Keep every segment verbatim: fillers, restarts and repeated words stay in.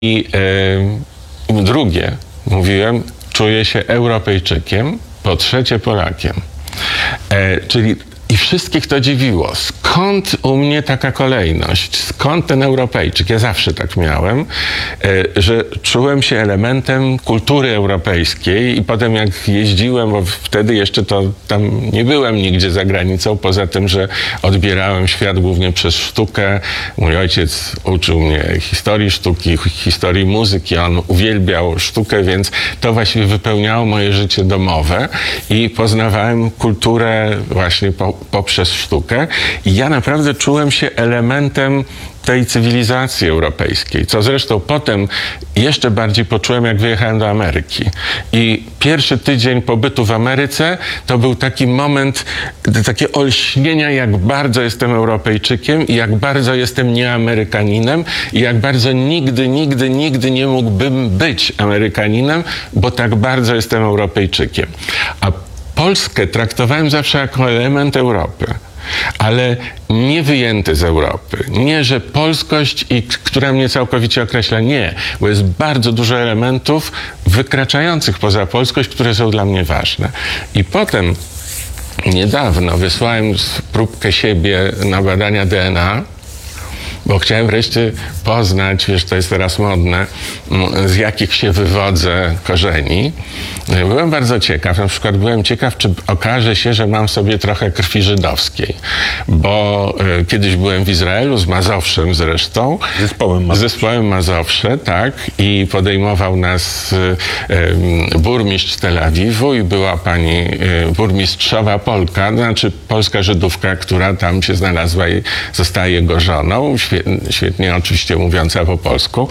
I e, drugie, mówiłem, czuję się Europejczykiem, po trzecie Polakiem. E, czyli i wszystkich to dziwiło. Skąd u mnie taka kolejność? Skąd ten Europejczyk? Ja zawsze tak miałem, że czułem się elementem kultury europejskiej i potem jak jeździłem, bo wtedy jeszcze to tam nie byłem nigdzie za granicą, poza tym, że odbierałem świat głównie przez sztukę. Mój ojciec uczył mnie historii sztuki, historii muzyki. On uwielbiał sztukę, więc to właściwie wypełniało moje życie domowe i poznawałem kulturę właśnie po poprzez sztukę i ja naprawdę czułem się elementem tej cywilizacji europejskiej, co zresztą potem jeszcze bardziej poczułem, jak wyjechałem do Ameryki. I pierwszy tydzień pobytu w Ameryce to był taki moment, takie olśnienia, jak bardzo jestem Europejczykiem i jak bardzo jestem nieamerykaninem i jak bardzo nigdy, nigdy, nigdy nie mógłbym być Amerykaninem, bo tak bardzo jestem Europejczykiem. A Polskę traktowałem zawsze jako element Europy, ale nie wyjęty z Europy. Nie, że polskość, i, która mnie całkowicie określa, nie, bo jest bardzo dużo elementów wykraczających poza polskość, które są dla mnie ważne. I potem niedawno wysłałem próbkę siebie na badania D N A, bo chciałem wreszcie poznać, wiesz, to jest teraz modne, z jakich się wywodzę korzeni. Byłem bardzo ciekaw, na przykład byłem ciekaw, czy okaże się, że mam w sobie trochę krwi żydowskiej, bo y, kiedyś byłem w Izraelu, z Mazowszem zresztą. Zespołem Mazowsze. Zespołem Mazowsze, tak, i podejmował nas y, y, burmistrz Tel Awiwu i była pani y, burmistrzowa Polka, znaczy polska Żydówka, która tam się znalazła i została jego żoną. Świetnie oczywiście mówiąca po polsku.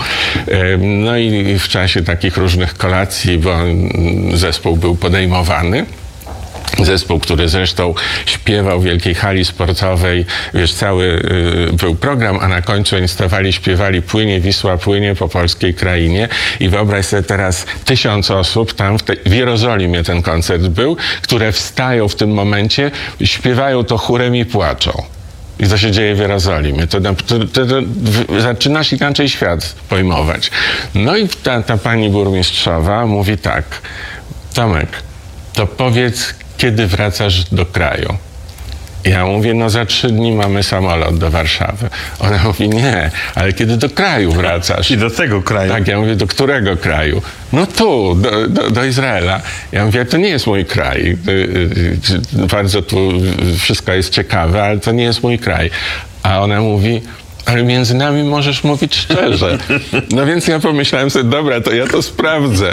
No i w czasie takich różnych kolacji, bo zespół był podejmowany. Zespół, który zresztą śpiewał w wielkiej hali sportowej, wiesz, cały y, był program, a na końcu oni stawali, śpiewali Płynie Wisła, płynie po polskiej krainie i wyobraź sobie teraz tysiąc osób tam, w, te, w Jerozolimie ten koncert był, które wstają w tym momencie, śpiewają to chórem i płaczą. I to się dzieje w Jerozolimie. To, to, to, to, to zaczynasz inaczej świat pojmować. No i ta, ta pani burmistrzowa mówi tak: Tomek, to powiedz, kiedy wracasz do kraju? Ja mówię, no za trzy dni mamy samolot do Warszawy. Ona mówi, nie, ale kiedy do kraju wracasz? I do tego kraju. Tak, ja mówię, do którego kraju? No tu, do, do, do Izraela. Ja mówię, to nie jest mój kraj. Bardzo tu wszystko jest ciekawe, ale to nie jest mój kraj. A ona mówi, ale między nami możesz mówić szczerze. No więc ja pomyślałem sobie, dobra, to ja to sprawdzę.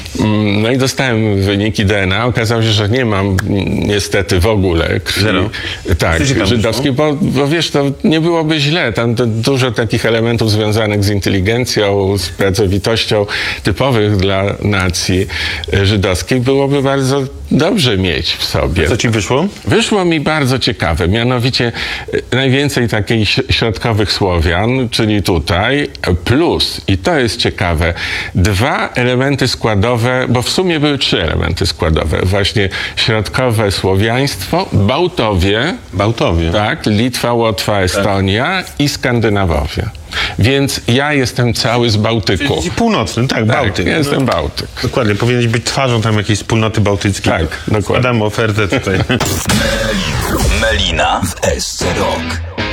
No i dostałem wyniki D N A. Okazało się, że nie mam niestety w ogóle krwi. Zero. Tak, żydowskiej, bo, bo wiesz, to nie byłoby źle. Tam to dużo takich elementów związanych z inteligencją, z pracowitością typowych dla nacji żydowskiej byłoby bardzo dobrze mieć w sobie. Co ci wyszło? Wyszło mi bardzo ciekawe. Mianowicie najwięcej takich środkowych Słowian, czyli tutaj, plus, i to jest ciekawe, dwa elementy składowe, bo w sumie były trzy elementy składowe. Właśnie środkowe słowiaństwo, Bałtowie, Bałtowie. Tak, Litwa, Łotwa, Estonia tak. I Skandynawowie. Więc ja jestem cały z Bałtyku. Czyli północny, tak, tak Bałtyk. Ja jestem no. Bałtyk. Dokładnie, powinieneś być twarzą tam jakiejś wspólnoty bałtyckiej. Tak, dokładnie. Składamy ofertę tutaj. Melina w S C Rock.